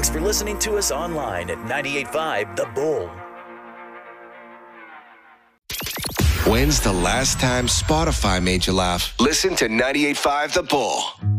Thanks for listening to us online at 98.5 The Bull. When's the last time Spotify made you laugh? Listen to 98.5 The Bull.